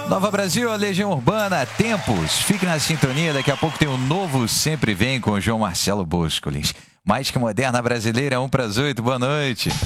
Nova Brasil, a Legião Urbana, Tempos. Fique na sintonia, daqui a pouco tem um novo Sempre Vem com o João Marcelo Boscolins. Mais que moderna brasileira, 7:50. Boa noite.